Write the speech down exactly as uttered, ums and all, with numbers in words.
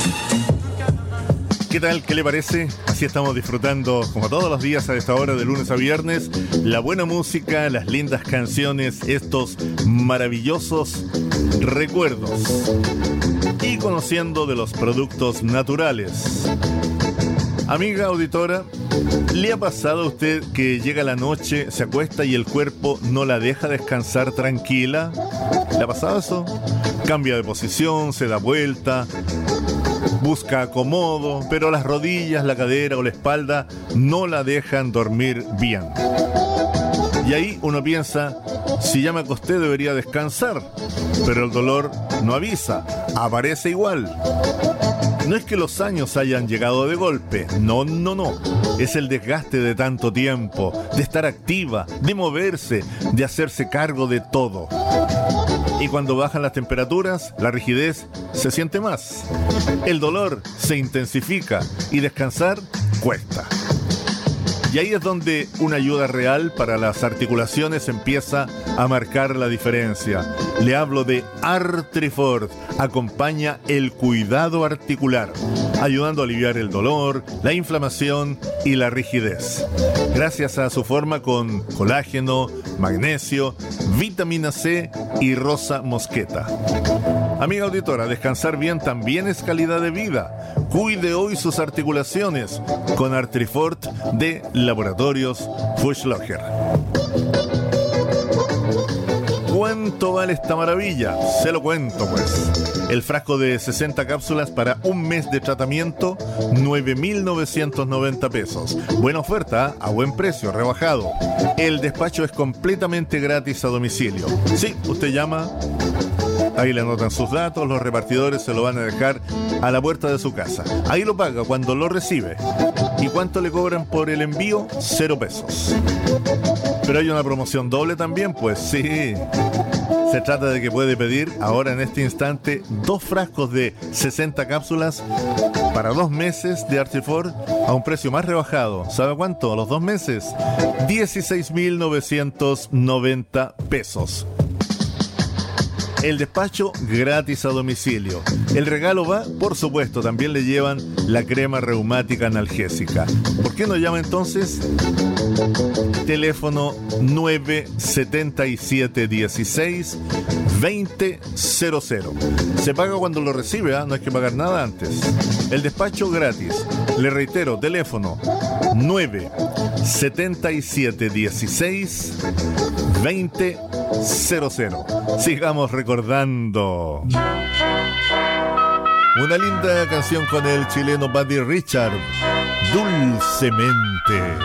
¿Qué tal? ¿Qué le parece? Así estamos disfrutando, como todos los días a esta hora, de lunes a viernes, la buena música, las lindas canciones, estos maravillosos recuerdos y conociendo de los productos naturales. Amiga auditora, ¿le ha pasado a usted que llega la noche, se acuesta y el cuerpo no la deja descansar tranquila? ¿Le ha pasado eso? Cambia de posición, se da vuelta, busca acomodo, pero las rodillas, la cadera o la espalda no la dejan dormir bien. Y ahí uno piensa, si ya me acosté debería descansar, pero el dolor no avisa, aparece igual. No es que los años hayan llegado de golpe, no, no, no. Es el desgaste de tanto tiempo, de estar activa, de moverse, de hacerse cargo de todo. Y cuando bajan las temperaturas, la rigidez se siente más. El dolor se intensifica y descansar cuesta. Y ahí es donde una ayuda real para las articulaciones empieza a marcar la diferencia. Le hablo de Artrifort. Acompaña el cuidado articular, ayudando a aliviar el dolor, la inflamación y la rigidez. Gracias a su forma con colágeno, magnesio, vitamina C y rosa mosqueta. Amiga auditora, descansar bien también es calidad de vida. Cuide hoy sus articulaciones con Artrifort de Laboratorios Fuchslocher. ¿Cuánto vale esta maravilla? Se lo cuento pues. El frasco de sesenta cápsulas para un mes de tratamiento, nueve mil novecientos noventa pesos. Buena oferta, a buen precio, rebajado. El despacho es completamente gratis a domicilio. Sí, usted llama, ahí le anotan sus datos, los repartidores se lo van a dejar a la puerta de su casa. Ahí lo paga cuando lo recibe. ¿Y cuánto le cobran por el envío? Cero pesos. Pero hay una promoción doble también, pues sí. Se trata de que puede pedir ahora en este instante dos frascos de sesenta cápsulas para dos meses de Artrifort a un precio más rebajado. ¿Sabe cuánto? A los dos meses, dieciséis mil novecientos noventa pesos. El despacho gratis a domicilio. El regalo va, por supuesto, también le llevan la crema reumática analgésica. ¿Por qué no llama entonces? Teléfono nueve siete siete uno seis dos cero cero cero. Se paga cuando lo recibe, ¿eh? No hay que pagar nada antes. El despacho gratis. Le reitero, teléfono nueve siete siete uno seis dos cero cero cero. Sigamos recordando una linda canción con el chileno Buddy Richard, Dulcemente.